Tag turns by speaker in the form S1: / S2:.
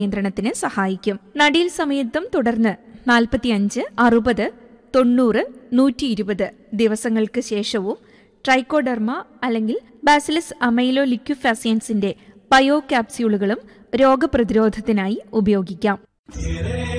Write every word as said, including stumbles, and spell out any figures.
S1: നിയന്ത്രണത്തിന് സഹായിക്കും. നടീൽ സമയത്തും തുടർന്ന് നാൽപ്പത്തിയഞ്ച്, അറുപത്, തൊണ്ണൂറ്, നൂറ്റി ഇരുപത് ദിവസങ്ങൾക്ക് ശേഷവും ട്രൈക്കോഡെർമ അല്ലെങ്കിൽ ബാസിലസ് അമൈലോ ലിക്വിഫാസിയൻസിന്റെ ബയോ ക്യാപ്സ്യൂളുകളും രോഗപ്രതിരോധത്തിനായി ഉപയോഗിക്കാം.